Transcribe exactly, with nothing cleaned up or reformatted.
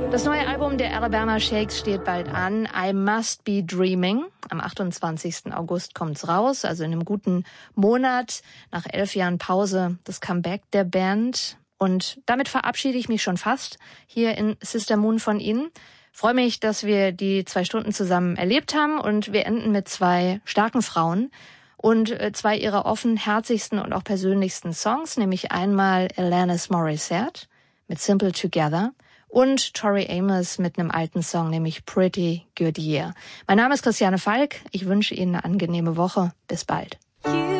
Das neue Album der Alabama Shakes steht bald an. I Must Be Dreaming. Am achtundzwanzigsten August kommt's raus, also in einem guten Monat. Nach elf Jahren Pause das Comeback der Band. Und damit verabschiede ich mich schon fast hier in Sister Moon von Ihnen. Freue mich, dass wir die zwei Stunden zusammen erlebt haben. Und wir enden mit zwei starken Frauen und zwei ihrer offenherzigsten und auch persönlichsten Songs, nämlich einmal Alanis Morissette mit Simple Together und Tori Amos mit einem alten Song, nämlich Pretty Good Year. Mein Name ist Christiane Falk. Ich wünsche Ihnen eine angenehme Woche. Bis bald.